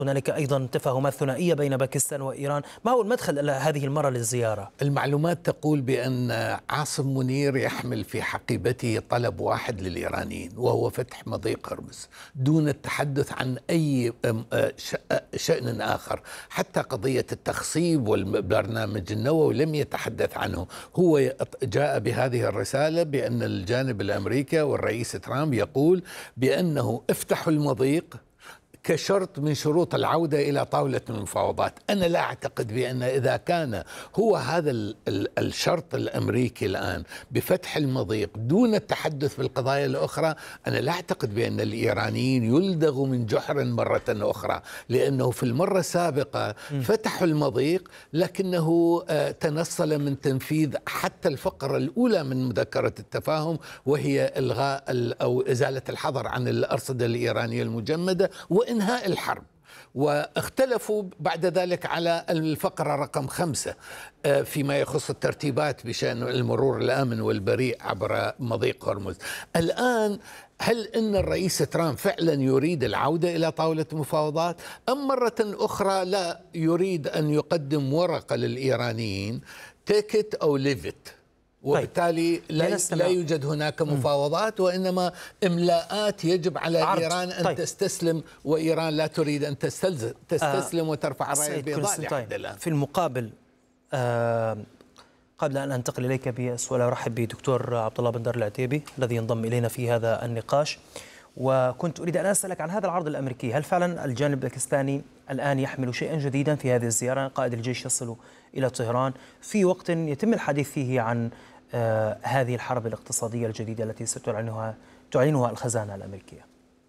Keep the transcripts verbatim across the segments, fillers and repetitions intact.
هنالك أيضا تفاهمات ثنائية بين باكستان وإيران. ما هو المدخل هذه المرة للزيارة؟ المعلومات تقول بأن عاصم منير يحمل في حقيبته طلب واحد للإيرانيين، وهو فتح مضيق هرمز دون التحدث عن أي شأن آخر. حتى قضية التخصيب والبرنامج النووي لم يتحدث عنه. هو جاء بهذه الرسالة بأن الجانب الأمريكي والرئيس ترامب يقول بأنه افتحوا المضيق كشرط من شروط العودة إلى طاولة المفاوضات. أنا لا أعتقد بأن إذا كان هو هذا الشرط الأمريكي الآن بفتح المضيق دون التحدث بالقضايا الأخرى، أنا لا أعتقد بأن الإيرانيين يلدغوا من جحر مرة أخرى، لأنه في المرة السابقة فتحوا المضيق لكنه تنصل من تنفيذ حتى الفقرة الأولى من مذكرة التفاهم، وهي إلغاء أو إزالة الحظر عن الأرصدة الإيرانية المجمدة وإنهاء الحرب. واختلفوا بعد ذلك على الفقرة رقم خمسة فيما يخص الترتيبات بشأن المرور الآمن والبريء عبر مضيق هرمز. الآن هل إن الرئيس ترامب فعلا يريد العودة إلى طاولة المفاوضات، أم مرة أخرى لا يريد أن يقدم ورقة للإيرانيين take it أو leave it، وبالتالي لا, لا يوجد هناك مفاوضات وإنما إملاءات يجب على عرض. إيران أن طيب. تستسلم، وإيران لا تريد أن تستسلم آه. وترفع الراية البيضاء لحد الآن. في المقابل آه قبل أن أنتقل إليك بسؤال، أرحب بدكتور عبد الله بندر العتيبي الذي ينضم إلينا في هذا النقاش، وكنت أريد أن أسألك عن هذا العرض الأمريكي. هل فعلا الجانب الباكستاني الآن يحمل شيئا جديدا في هذه الزيارة؟ قائد الجيش يصل إلى طهران في وقت يتم الحديث فيه عن آه هذه الحرب الاقتصادية الجديدة التي ستعلنها تعلنها الخزانة الأمريكية.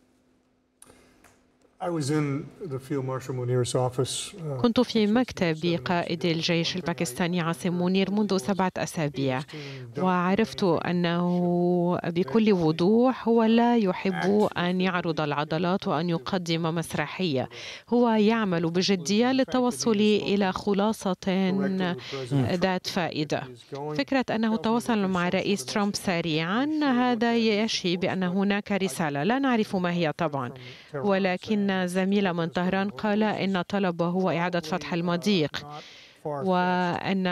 كنت في مكتب قائد الجيش الباكستاني عاصم منير منذ سبعة أسابيع، وعرفت أنه بكل وضوح هو لا يحب أن يعرض العضلات وأن يقدم مسرحية. هو يعمل بجدية للتوصل إلى خلاصة ذات فائدة. فكرة أنه تواصل مع الرئيس ترامب سريعا هذا يشي بأن هناك رسالة لا نعرف ما هي طبعا، ولكن زميل من طهران قال إن طلبه هو إعادة فتح المضيق، وأن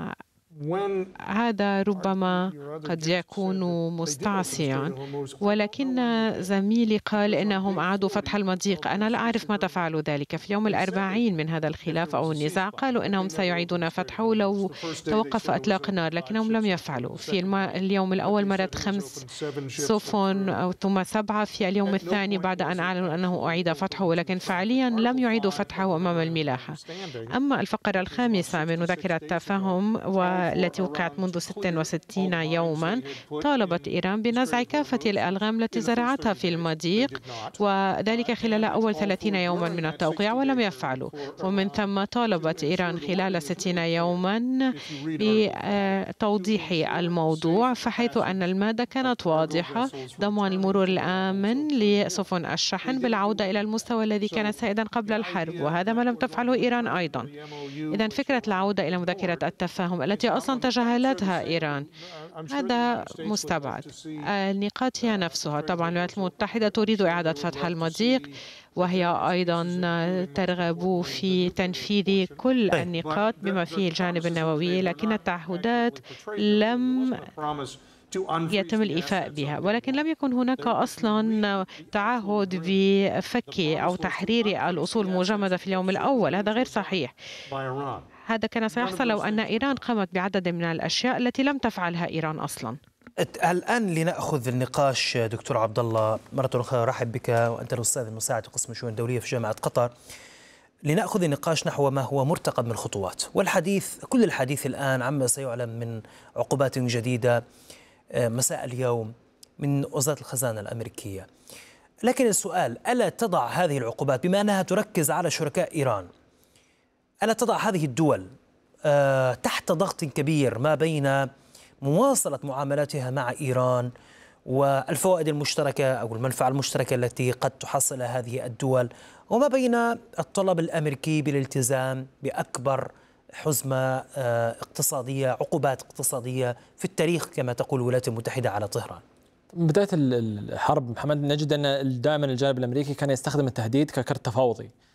هذا ربما قد يكون مستعصيا، ولكن زميلي قال إنهم أعادوا فتح المضيق. أنا لا أعرف متى فعلوا ذلك. في اليوم الأربعين من هذا الخلاف أو النزاع قالوا إنهم سيعيدون فتحه لو توقف إطلاق النار، لكنهم لم يفعلوا. في اليوم الأول مرت خمس سفن أو ثم سبعة في اليوم الثاني بعد أن أعلنوا أنه أعيد فتحه، ولكن فعليا لم يعيدوا فتحه أمام الملاحة. أما الفقرة الخامسة من مذكرة التفاهم و التي وقعت منذ ستة وستين يوما طالبت إيران بنزع كافة الألغام التي زرعتها في المضيق، وذلك خلال أول ثلاثين يوما من التوقيع، ولم يفعلوا. ومن ثم طالبت إيران خلال ستين يوما بتوضيح الموضوع، فحيث أن المادة كانت واضحة: ضمان المرور الآمن لسفن الشحن بالعودة إلى المستوى الذي كان سائدا قبل الحرب، وهذا ما لم تفعله إيران أيضا. إذن فكرة العودة إلى مذكرة التفاهم التي أصلا تجاهلتها إيران هذا مستبعد. النقاط هي نفسها. طبعا الولايات المتحدة تريد إعادة فتح المضيق، وهي أيضا ترغب في تنفيذ كل النقاط بما فيه الجانب النووي، لكن التعهدات لم يتم الإيفاء بها، ولكن لم يكن هناك أصلا تعهد بفك أو تحرير الأصول المجمدة في اليوم الأول. هذا غير صحيح. هذا كان سيحصل لو أن إيران قامت بعدد من الأشياء التي لم تفعلها إيران أصلا. الآن لنأخذ النقاش دكتور عبد الله مرة أخرى، رحب بك وأنت الأستاذ المساعد في قسم الشؤون الدولية في جامعة قطر. لنأخذ النقاش نحو ما هو مرتقب من الخطوات، والحديث كل الحديث الآن عما سيعلن من عقوبات جديدة مساء اليوم من وزارة الخزانة الأمريكية. لكن السؤال: ألا تضع هذه العقوبات بما أنها تركز على شركاء إيران، ألا تضع هذه الدول تحت ضغط كبير ما بين مواصلة معاملاتها مع إيران والفوائد المشتركة أو المنفعة المشتركة التي قد تحصلها هذه الدول، وما بين الطلب الأمريكي بالالتزام بأكبر حزمة اقتصادية، عقوبات اقتصادية في التاريخ كما تقول الولايات المتحدة على طهران؟ من بداية الحرب محمد نجد أن دائما الجانب الأمريكي كان يستخدم التهديد ككرت تفاوضي.